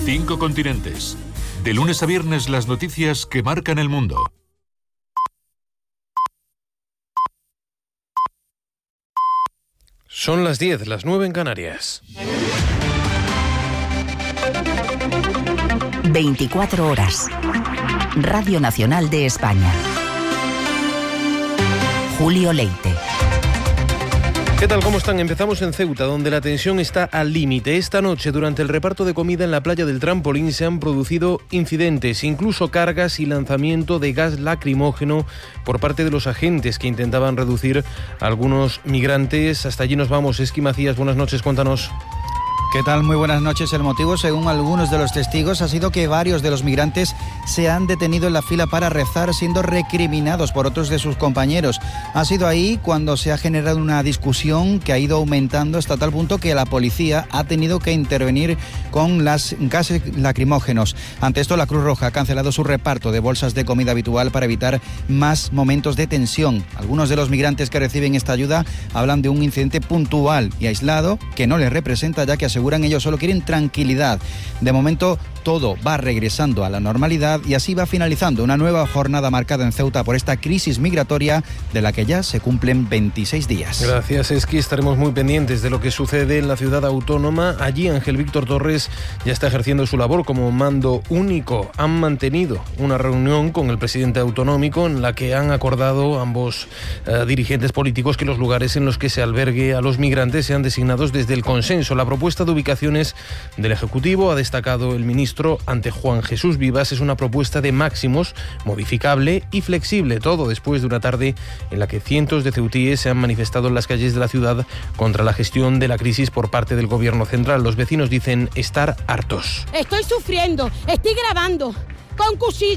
5 continentes. De lunes a viernes, las noticias que marcan el mundo. Son las 10, las 9 en Canarias. 24 horas. Radio Nacional de España. Julio Leite. ¿Qué tal? ¿Cómo están? Empezamos en Ceuta, donde la tensión está al límite. Esta noche, durante el reparto de comida en la playa del Trampolín, se han producido incidentes, incluso cargas y lanzamiento de gas lacrimógeno por parte de los agentes que intentaban reducir a algunos migrantes. Hasta allí nos vamos. Esqui Macías, buenas noches, cuéntanos. ¿Qué tal? Muy buenas noches. El motivo, según algunos de los testigos, ha sido que varios de los migrantes se han detenido en la fila para rezar, siendo recriminados por otros de sus compañeros. Ha sido ahí cuando se ha generado una discusión que ha ido aumentando hasta tal punto que la policía ha tenido que intervenir con las gases lacrimógenos. Ante esto, la Cruz Roja ha cancelado su reparto de bolsas de comida habitual para evitar más momentos de tensión. Algunos de los migrantes que reciben esta ayuda hablan de un incidente puntual y aislado que no les representa, ya que aseguran ellos solo quieren tranquilidad. De momento todo va regresando a la normalidad y así va finalizando una nueva jornada marcada en Ceuta por esta crisis migratoria de la que ya se cumplen 26 días. Gracias, Esqui. Estaremos muy pendientes de lo que sucede en la ciudad autónoma. Allí Ángel Víctor Torres ya está ejerciendo su labor como mando único. Han mantenido una reunión con el presidente autonómico en la que han acordado ambos dirigentes políticos que los lugares en los que se albergue a los migrantes sean designados desde el consenso. La propuesta de ubicaciones del Ejecutivo, ha destacado el ministro ante Juan Jesús Vivas, es una propuesta de máximos, modificable y flexible. Todo después de una tarde en la que cientos de ceutíes se han manifestado en las calles de la ciudad contra la gestión de la crisis por parte del gobierno central. Los vecinos dicen estar hartos. Estoy sufriendo, estoy grabando con cuchillo.